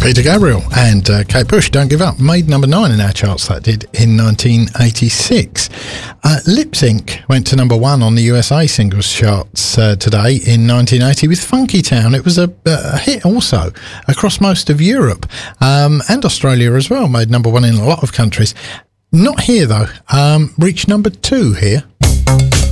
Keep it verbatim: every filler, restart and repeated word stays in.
Peter Gabriel and uh, Kate Bush, Don't Give Up, made number nine in our charts. That did in nineteen eighty-six. Uh, Lip Sync went to number one on the U S A singles charts uh, today in nineteen eighty with Funky Town. It was a, a hit also across most of Europe um, and Australia as well. Made number one in a lot of countries. Not here though. Um, reached number two here.